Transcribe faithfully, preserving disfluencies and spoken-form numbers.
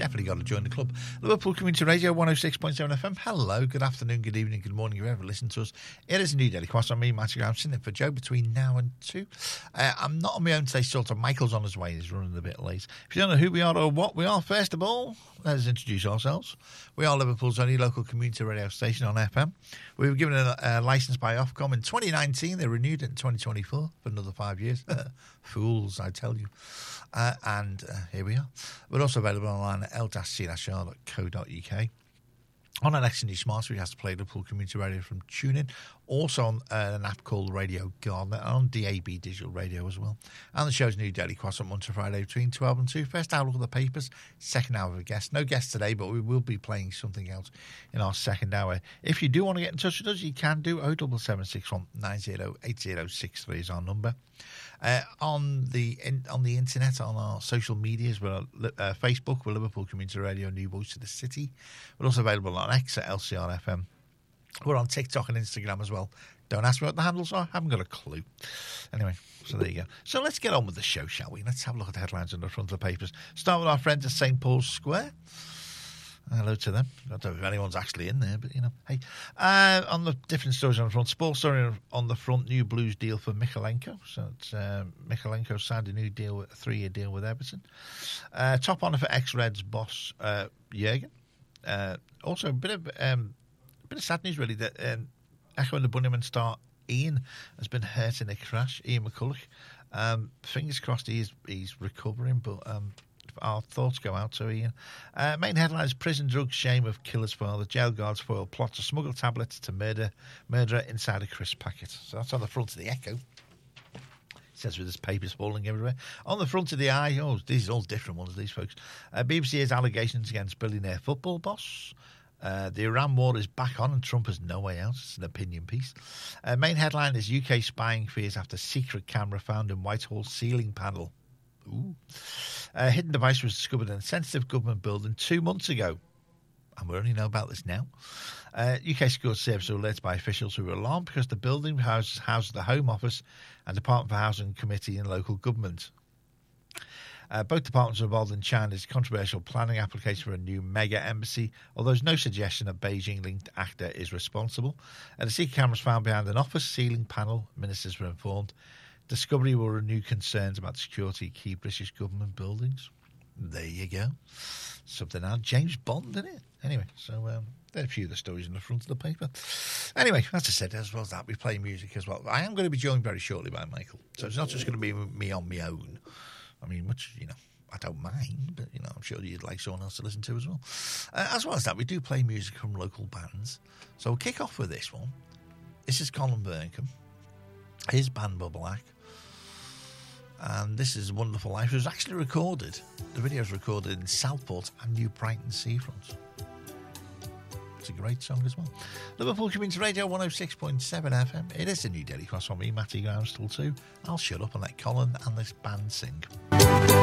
definitely got to join the club. Liverpool Community Radio one oh six point seven F M. Hello, good afternoon, good evening, good morning, if you ever listen to us. It is a new Daily Quest on me, Matthew. I'm sitting in for Joe between now and two. Uh, I'm not on my own today, sort of. Michael's on his way. He's running a bit late. If you don't know who we are or what we are, first of all, let's introduce ourselves. We are Liverpool's only local community radio station on F M. We were given a, a licence by Ofcom in twenty nineteen. They renewed it in twenty twenty-four for another five years. Fools, I tell you. Uh, and uh, here we are. We're also available online at l c r dot co dot u k. On an X N D Smart, we have to play Liverpool Community Radio from TuneIn. Also on uh, an app called Radio Gardener, and on D A B Digital Radio as well. And the show's new Daily Quest on Monday to Friday between twelve and two. First hour, look at the papers. Second hour of a guest. No guest today, but we will be playing something else in our second hour. If you do want to get in touch with us, you can do. oh seven seven six one nine oh eight oh six three is our number. Uh, on the in, on the internet, on our social medias, we're on uh, Facebook, we're Liverpool Community Radio, New Voice of the City. We're also available on X at L C R F M. We're on TikTok and Instagram as well. Don't ask me what the handles are. I haven't got a clue. Anyway, so there you go. So let's get on with the show, shall we? Let's have a look at the headlines on the front of the papers. Start with our friends at Saint Paul's Square. Hello to them. I don't know if anyone's actually in there, but, you know, hey. Uh, on the different stories on the front, sports story on the front, new Blues deal for Mykolenko. So it's uh, Mykolenko signed a new deal, a three-year deal with Everton. Uh, top honour for ex-Reds boss uh, Jurgen. Uh, also, a bit of um, a bit of sad news, really, that um, Echo and the Bunnymen star Ian has been hurt in a crash. Ian McCulloch. Um, fingers crossed he's, he's recovering, but... Um, our thoughts go out to Ian. Uh, main headlines: prison drugs, shame of killer's father. Jail guards foil plot to smuggle tablets to murder murderer inside a crisp packet. So that's on the front of the Echo. It says with his papers falling everywhere. On the front of the Eye, oh, these are all different ones, these folks. Uh, B B C has allegations against billionaire football boss. Uh, the Iran war is back on and Trump has no way out. It's an opinion piece. Uh, main headline is U K spying fears after secret camera found in Whitehall ceiling panel. Ooh. A hidden device was discovered in a sensitive government building two months ago. And we only know about this now. Uh, U K Security Service were alerted by officials who were alarmed because the building houses, houses the Home Office and Department for Housing Committee in local government. Uh, both departments are involved in China's controversial planning application for a new mega embassy, although there's no suggestion a Beijing-linked actor is responsible. Uh, the secret cameras found behind an office ceiling panel, ministers were informed. Discovery will renew concerns about security of key British government buildings. There you go. Something out. James Bond, isn't it? Anyway, so um, there are a few of the stories in the front of the paper. Anyway, as I said, as well as that, we play music as well. I am going to be joined very shortly by Michael. So it's not just going to be me on my own. I mean, much, you know, I don't mind, but, you know, I'm sure you'd like someone else to listen to as well. Uh, as well as that, we do play music from local bands. So we'll kick off with this one. This is Colin Burnham. His band Bubbleack. And this is Wonderful Life. It was actually recorded. The video was recorded in Southport and New Brighton Seafront. It's a great song as well. Liverpool Community Radio one oh six point seven F M. It is a new Daily Cross from me, Matty Groundstel too. I'll shut up and let Colin and this band sing.